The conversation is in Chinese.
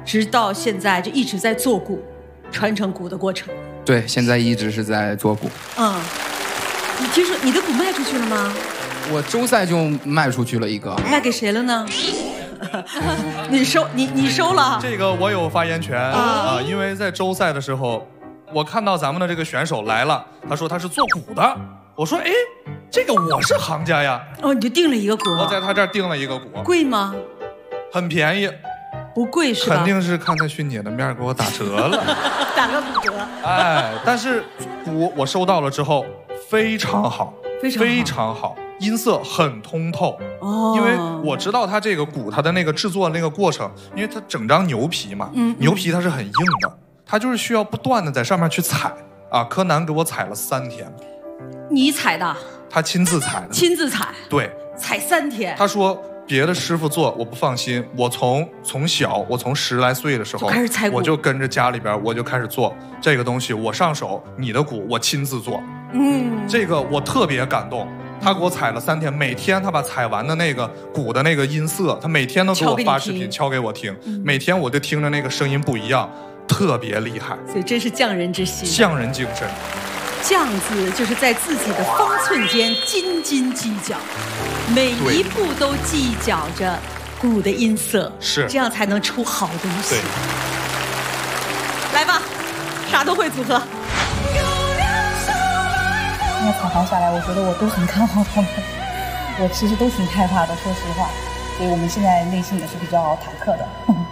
直到现在就一直在做鼓，传承鼓的过程。 对，现在一直是在做鼓。 你听说你的鼓卖出去了吗？ 我周赛就卖出去了一个。 卖给谁了呢？你收了？ 这个我有发言权因为在周赛的时候，我看到咱们的这个选手来了，他说他是做鼓的，我说哎，这个我是行家呀。 你就订了一个鼓？ 我在他这儿订了一个鼓。 贵吗？ 很便宜。 不贵是吧？ 肯定是看在训姐的面给我打折了， 打个骨折。 但是鼓我收到了之后非常好，非常好，音色很通透。因为我知道它这个鼓它的那个制作那个过程，因为它整张牛皮嘛，牛皮它是很硬的，它就是需要不断的在上面去踩柯南给我踩了3天。 你踩的？ 他亲自踩的。亲自踩？对， 踩3天。 他说。别的师傅做我不放心，我从小我从10来岁的时候我就跟着家里边我就开始做这个东西，我上手，你的鼓我亲自做，这个我特别感动。他给我踩了3天，每天他把踩完的那个鼓的那个音色，他每天都给我发视频敲给我听，每天我就听着那个声音不一样，特别厉害。 所以真是匠人之心， 匠人精神。 匠字就是在自己的方寸间斤斤计较，每一步都计较着鼓的音色， 是这样才能出好东西。来吧，啥都会组合。 那采访下来，我觉得我都很看好他们，我其实都挺害怕的，说实话，所以我们现在内心也是比较忐忑的。